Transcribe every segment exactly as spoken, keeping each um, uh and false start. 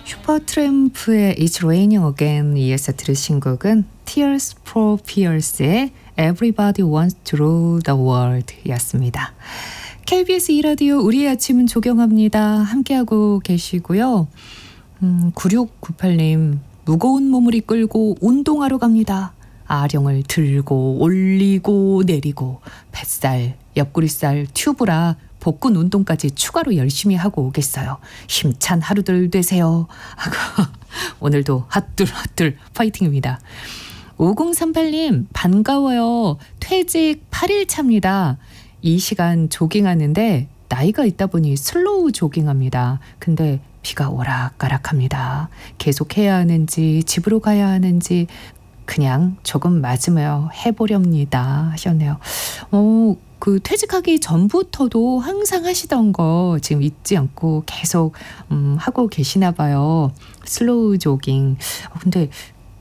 슈퍼트램프의 It's Raining Again 이어서 들으신 곡은 Tears for Fears의 Everybody Wants to Rule the World 였습니다. 케이비에스 이 라디오 우리의 아침은 조경합니다. 함께하고 계시고요. 음, 구육구팔 님 무거운 몸을 이끌고 운동하러 갑니다. 아령을 들고 올리고 내리고 뱃살, 옆구리살, 튜브라 복근 운동까지 추가로 열심히 하고 오겠어요. 힘찬 하루들 되세요. 오늘도 핫둘 핫둘 파이팅입니다. 오공삼팔 님 반가워요. 퇴직 팔 일 차입니다. 이 시간 조깅하는데 나이가 있다 보니 슬로우 조깅합니다. 근데 비가 오락가락합니다. 계속 해야 하는지 집으로 가야 하는지 그냥 조금 맞으며 해보렵니다 하셨네요. 어, 그 퇴직하기 전부터도 항상 하시던 거 지금 잊지 않고 계속 음, 하고 계시나 봐요. 슬로우 조깅. 어, 근데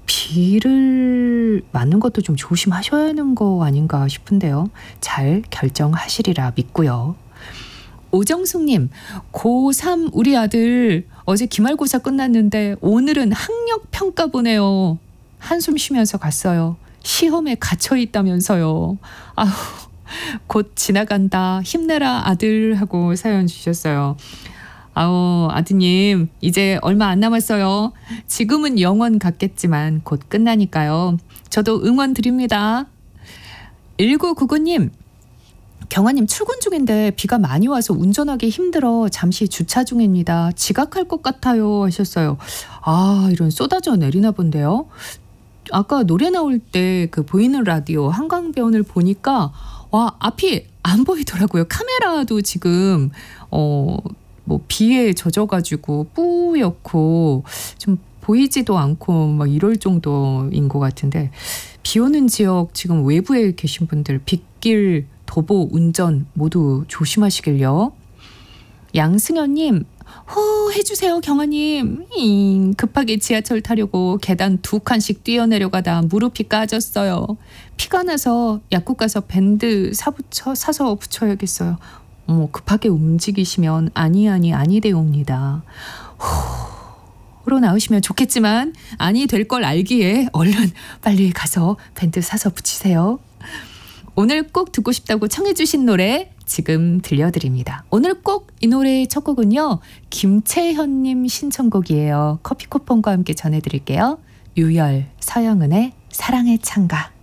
비를 맞는 것도 좀 조심하셔야 하는 거 아닌가 싶은데요. 잘 결정하시리라 믿고요. 오정숙님, 고삼 우리 아들 어제 기말고사 끝났는데 오늘은 학력 평가 보네요. 한숨 쉬면서 갔어요. 시험에 갇혀 있다면서요. 아우, 곧 지나간다. 힘내라 아들 하고 사연 주셨어요. 아우, 아드님 이제 얼마 안 남았어요. 지금은 영원 같겠지만 곧 끝나니까요. 저도 응원 드립니다. 일구구구 님, 경아님 출근 중인데 비가 많이 와서 운전하기 힘들어 잠시 주차 중입니다. 지각할 것 같아요 하셨어요. 아, 이런 쏟아져 내리나 본데요. 아까 노래 나올 때 그 보이는 라디오 한강변을 보니까 와, 앞이 안 보이더라고요. 카메라도 지금 어, 뭐 비에 젖어가지고 뿌옇고 좀 보이지도 않고 막 이럴 정도인 것 같은데, 비 오는 지역 지금 외부에 계신 분들 빗길 도보 운전 모두 조심하시길요. 양승현님, 호 해주세요 경아님. 잉, 급하게 지하철 타려고 계단 두 칸씩 뛰어내려가다 무릎이 까졌어요. 피가 나서 약국 가서 밴드 사붙여, 사서 붙여야겠어요. 어머, 급하게 움직이시면 아니 아니 아니 되옵니다. 호로 나오시면 좋겠지만 아니 될 걸 알기에 얼른 빨리 가서 밴드 사서 붙이세요. 오늘 꼭 듣고 싶다고 청해 주신 노래 지금 들려드립니다. 오늘 꼭 이 노래의 첫 곡은요, 김채현님 신청곡이에요. 커피 쿠폰과 함께 전해드릴게요. 유열, 서영은의 사랑의 창가.